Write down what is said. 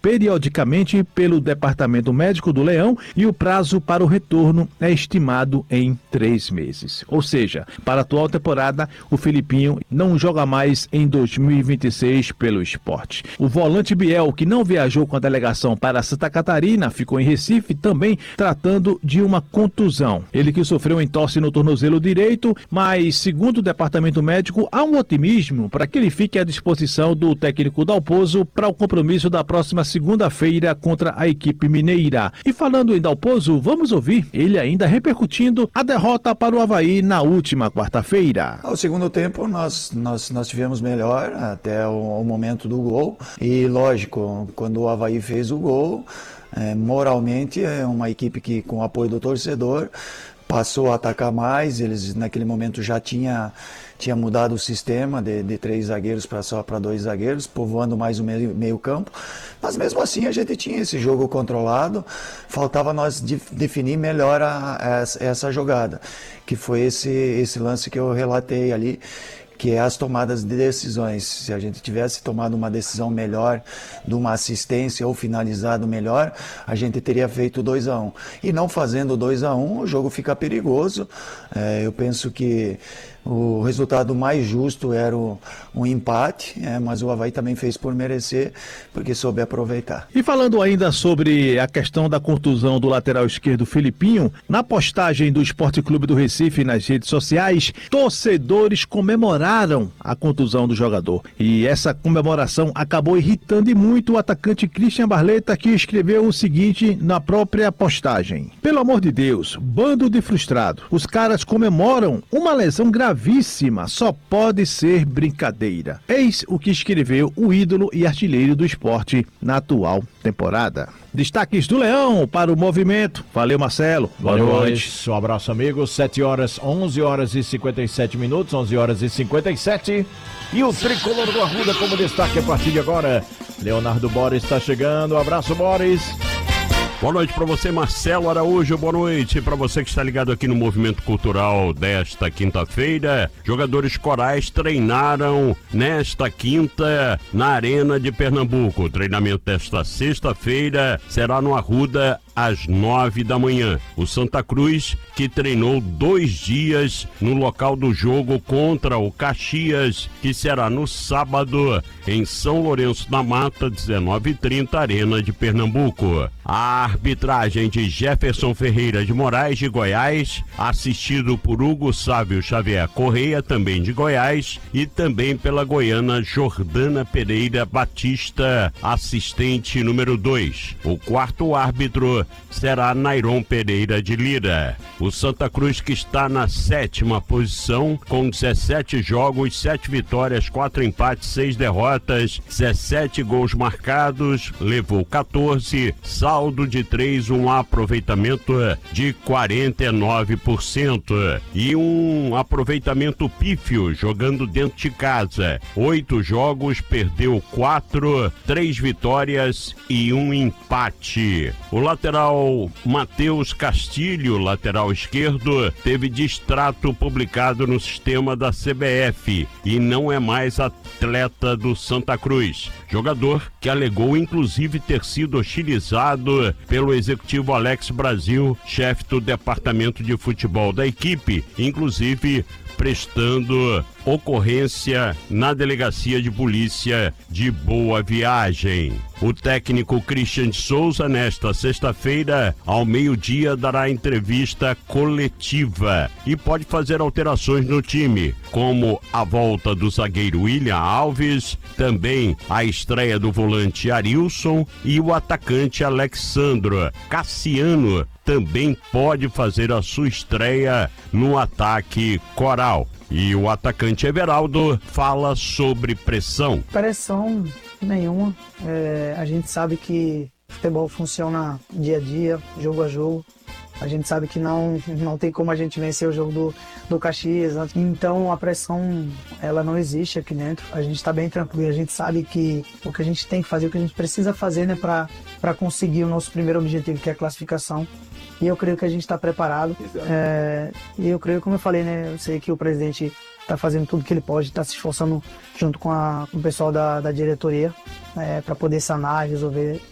periodicamente pelo Departamento Médico do Leão e o prazo para o retorno é estimado em 3 meses. Ou seja, para a atual temporada, o Filipinho não joga mais em 2026 pelo Sport. O volante Biel, que não viajou com a delegação para Santa Catarina, ficou em Recife também tratando de uma contusão. Ele que sofreu entorse no tornozelo direito, mas segundo o Departamento Médico, há um otimismo para que ele fique à disposição do técnico Dalpozo para o compromisso da próxima segunda-feira contra a equipe mineira. E falando em Dalpozo, vamos ouvir ele ainda repercutindo a derrota para o Avaí na última quarta-feira. Ao segundo tempo nós tivemos melhor até o momento do gol e lógico, quando o Avaí fez o gol, moralmente é uma equipe que com o apoio do torcedor passou a atacar mais. Eles naquele momento já tinha mudado o sistema de 3 zagueiros para só para 2 zagueiros, povoando mais o meio campo, mas mesmo assim a gente tinha esse jogo controlado, faltava nós definir melhor essa jogada, que foi esse lance que eu relatei ali, que é as tomadas de decisões. Se a gente tivesse tomado uma decisão melhor, de uma assistência ou finalizado melhor, a gente teria feito 2-1. E não fazendo 2-1, o jogo fica perigoso. Eu penso que o resultado mais justo era um empate, mas o Avaí também fez por merecer, porque soube aproveitar. E falando ainda sobre a questão da contusão do lateral esquerdo Filipinho, na postagem do Esporte Clube do Recife nas redes sociais, torcedores comemoraram a contusão do jogador. E essa comemoração acabou irritando e muito o atacante Christian Barleta, que escreveu o seguinte na própria postagem: pelo amor de Deus, bando de frustrado. Os caras comemoram uma lesão gravíssima, só pode ser brincadeira. Eis o que escreveu o ídolo e artilheiro do esporte na atual temporada. Destaques do Leão para o movimento. Valeu, Marcelo. Boa noite. Um abraço, amigos. 11 horas e 57 minutos, 11 horas e 57. E o tricolor do Arruda como destaque a partir de agora. Leonardo Boris está chegando. Um abraço, Boris. Boa noite para você, Marcelo Araújo. Boa noite para você que está ligado aqui no Movimento Cultural desta quinta-feira. Jogadores corais treinaram nesta quinta na Arena de Pernambuco. O treinamento desta sexta-feira será no Arruda às 9 da manhã. O Santa Cruz, que treinou 2 dias no local do jogo contra o Caxias, que será no sábado em São Lourenço da Mata, 19h30, Arena de Pernambuco. A arbitragem de Jefferson Ferreira de Moraes, de Goiás, assistido por Hugo Sávio Xavier Correia, também de Goiás, e também pela goiana Jordana Pereira Batista, assistente número 2. O quarto árbitro será Nairon Pereira de Lira. O Santa Cruz, que está na 7ª posição, com 17 jogos, 7 vitórias, 4 empates, 6 derrotas, 17 gols marcados, levou 14, saldo de 3, um aproveitamento de 49% e um aproveitamento pífio jogando dentro de casa. 8 jogos, perdeu 4, 3 vitórias e um empate. O lateral Matheus Castilho, lateral esquerdo, teve distrato publicado no sistema da CBF e não é mais atleta do Santa Cruz. Jogador que alegou inclusive ter sido hostilizado pelo executivo Alex Brasil, chefe do departamento de futebol da equipe, inclusive prestando ocorrência na delegacia de polícia de Boa Viagem. O técnico Christian de Souza, nesta sexta-feira, ao meio-dia, dará entrevista coletiva e pode fazer alterações no time, como a volta do zagueiro William Alves, também a estreia do volante Arilson e o atacante Alexandro. Cassiano também pode fazer a sua estreia no ataque coral. E o atacante Everaldo fala sobre pressão. Pressão nenhuma. A gente sabe que futebol funciona dia a dia, jogo a jogo. A gente sabe que não tem como a gente vencer o jogo do Caxias. Então a pressão, ela não existe aqui dentro. A gente está bem tranquilo. A gente sabe que o que a gente tem que fazer, o que a gente precisa fazer, né, para conseguir o nosso primeiro objetivo, que é a classificação. E eu creio que a gente está preparado. E eu creio, como eu falei, né, eu sei que o presidente está fazendo tudo que ele pode, está se esforçando junto com o pessoal da diretoria, para poder sanar, resolver